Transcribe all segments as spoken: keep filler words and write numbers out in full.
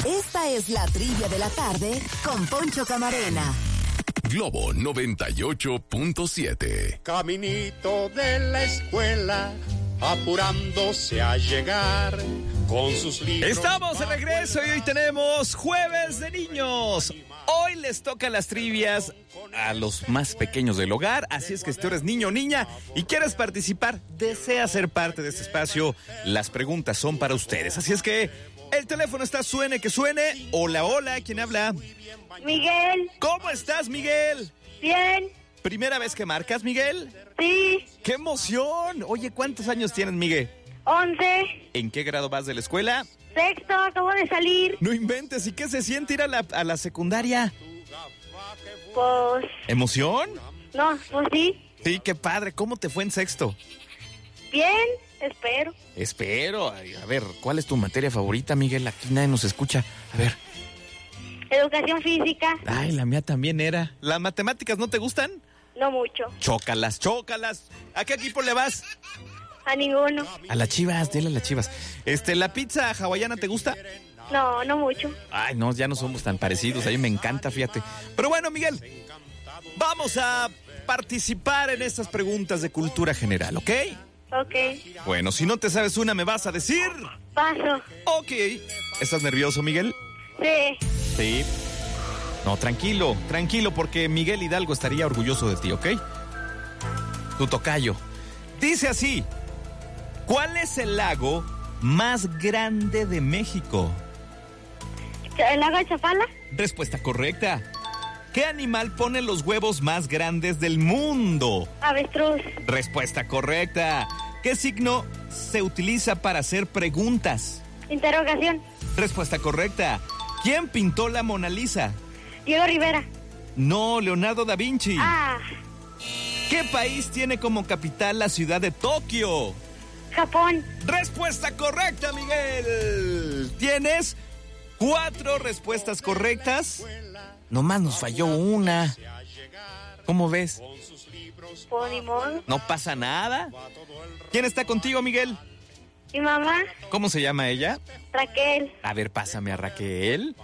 Esta es la trivia de la tarde con Poncho Camarena. Globo noventa y ocho punto siete. Caminito de la escuela, apurándose a llegar con sus libros. Estamos de regreso y hoy tenemos Jueves de Niños. Hoy les toca las trivias a los más pequeños del hogar, así es que si tú eres niño o niña y quieres participar, deseas ser parte de este espacio, las preguntas son para ustedes. Así es que el teléfono está suene que suene. Hola, hola, ¿quién habla? Miguel. ¿Cómo estás, Miguel? Bien. ¿Primera vez que marcas, Miguel? Sí. ¡Qué emoción! Oye, ¿cuántos años tienes, Miguel? Once. ¿En qué grado vas de la escuela? Sexto, acabo de salir. No inventes, ¿y qué se siente ir a la, a la secundaria? Pues... ¿Emoción? No, pues sí. Sí, qué padre. ¿Cómo te fue en sexto? Bien, espero. Espero. Ay, a ver, ¿cuál es tu materia favorita, Miguel? Aquí nadie nos escucha. A ver. Educación física. Ay, la mía también era. ¿Las matemáticas no te gustan? No mucho. Chócalas, chócalas. ¿A qué equipo le vas? A ninguno. A las Chivas, dile a las Chivas. Este, ¿la pizza hawaiana te gusta? No, no mucho. Ay, no, ya no somos tan parecidos. A mí me encanta, fíjate. Pero bueno, Miguel, vamos a participar en estas preguntas de cultura general, ¿ok? Ok. Bueno, si no te sabes una, ¿me vas a decir? Paso. Ok. ¿Estás nervioso, Miguel? Sí. Sí. No, tranquilo, tranquilo, porque Miguel Hidalgo estaría orgulloso de ti, ¿ok? Tu tocayo. Dice así: ¿cuál es el lago más grande de México? ¿El lago de Chapala? Respuesta correcta. ¿Qué animal pone los huevos más grandes del mundo? Avestruz. Respuesta correcta. ¿Qué signo se utiliza para hacer preguntas? Interrogación. Respuesta correcta. ¿Quién pintó la Mona Lisa? Diego Rivera. No, Leonardo da Vinci. Ah. ¿Qué país tiene como capital la ciudad de Tokio? Japón. Respuesta correcta, Miguel. ¿Tienes cuatro respuestas correctas? Nomás nos falló una. ¿Cómo ves? Pues ni modo. No pasa nada. ¿Quién está contigo, Miguel? Mi mamá. ¿Cómo se llama ella? Raquel. A ver, pásame a Raquel.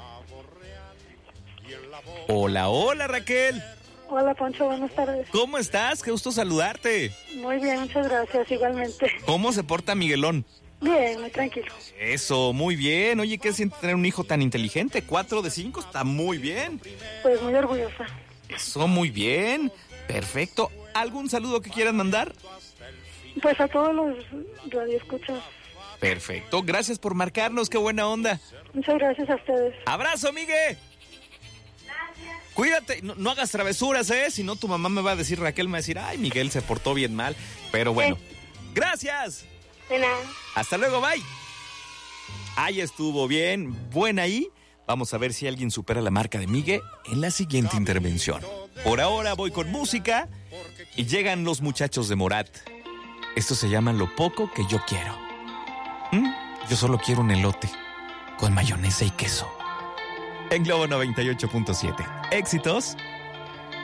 Hola, hola, Raquel. Hola, Poncho, buenas tardes. ¿Cómo estás? Qué gusto saludarte. Muy bien, muchas gracias, igualmente. ¿Cómo se porta Miguelón? Bien, muy tranquilo. Eso, muy bien. Oye, ¿qué siente tener un hijo tan inteligente? Cuatro de cinco, está muy bien. Pues muy orgullosa. Eso, muy bien. Perfecto. ¿Algún saludo que quieras mandar? Pues a todos los radioescuchas. Perfecto. Gracias por marcarnos. Qué buena onda. Muchas gracias a ustedes. ¡Abrazo, Miguel! Gracias. Cuídate. No, no hagas travesuras, ¿eh? Si no, tu mamá me va a decir, Raquel me va a decir, ay, Miguel se portó bien mal. Pero bueno. Sí. ¡Gracias! De nada. Hasta luego, bye. Ahí estuvo bien. Buena ahí. Vamos a ver si alguien supera la marca de Miguel en la siguiente intervención. Por ahora voy con música y llegan los muchachos de Morat. Esto se llama Lo Poco Que Yo Quiero. ¿Mm? Yo solo quiero un elote con mayonesa y queso. En Globo noventa y ocho punto siete. Éxitos